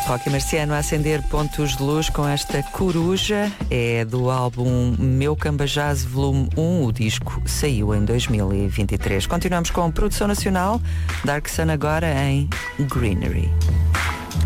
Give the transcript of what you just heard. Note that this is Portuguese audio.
Rocky Marciano a acender pontos de luz com esta coruja. É do álbum Meu Cambajás Volume 1. O disco saiu em 2023. Continuamos com produção nacional. Dark Sun agora em Greenery.